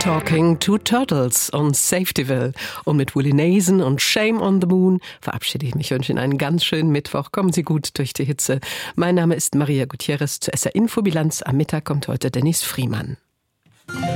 Talking to Turtles on Safetyville. Und mit Willie Nason und Shame on the Moon verabschiede ich mich und wünsche Ihnen einen ganz schönen Mittwoch. Kommen Sie gut durch die Hitze. Mein Name ist Maria Gutierrez. Zur SR Infobilanz am Mittag kommt heute Dennis Friemann.